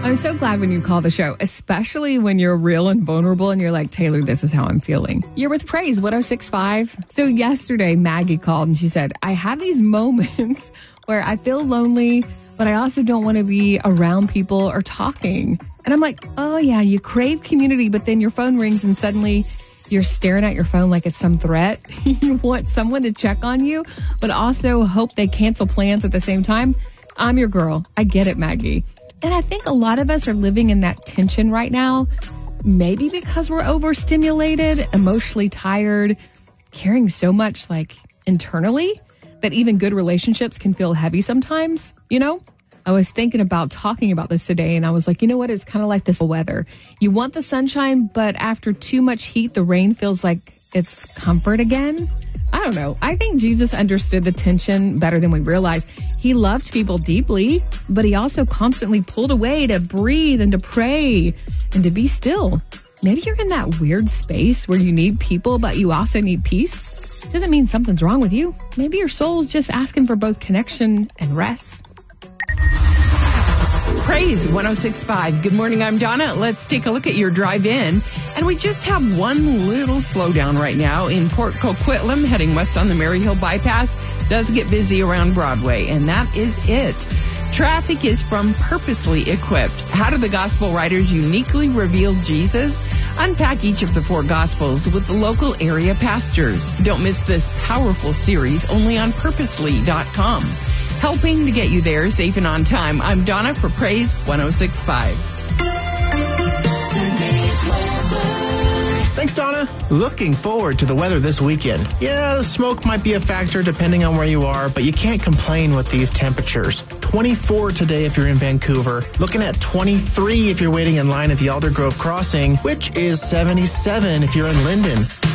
I'm so glad when you call the show, especially when you're real and vulnerable and you're like, Taylor, this is how I'm feeling. You're with Praise 106.5. So yesterday, Maggie called and she said, I have these moments where I feel lonely, but I also don't want to be around people or talking. And I'm like, oh yeah, you crave community, but then your phone rings and suddenly you're staring at your phone like it's some threat. You want someone to check on you, but also hope they cancel plans at the same time. I'm your girl. I get it, Maggie. And I think a lot of us are living in that tension right now, maybe because we're overstimulated, emotionally tired, caring so much like internally that even good relationships can feel heavy sometimes, you know? I was thinking about talking about this today and I was like, you know what? It's kind of like this weather. You want the sunshine, but after too much heat, the rain feels like it's comfort again. I don't know. I think Jesus understood the tension better than we realize. He loved people deeply, but he also constantly pulled away to breathe and to pray and to be still. Maybe you're in that weird space where you need people, but you also need peace. Doesn't mean something's wrong with you. Maybe your soul's just asking for both connection and rest. Praise 106.5. Good morning, I'm Donna. Let's take a look at your drive-in. And we just have one little slowdown right now in Port Coquitlam, heading west on the Maryhill Bypass. Does get busy around Broadway, and that is it. Traffic is from Purposely Equipped. How do the gospel writers uniquely reveal Jesus? Unpack each of the 4 gospels with the local area pastors. Don't miss this powerful series only on purposely.com. Helping to get you there safe and on time. I'm Donna for Praise 106.5. Thanks, Donna. Looking forward to the weather this weekend. Yeah, the smoke might be a factor depending on where you are, but you can't complain with these temperatures. 24 today if you're in Vancouver. Looking at 23 if you're waiting in line at the Aldergrove Crossing, which is 77 if you're in Linden.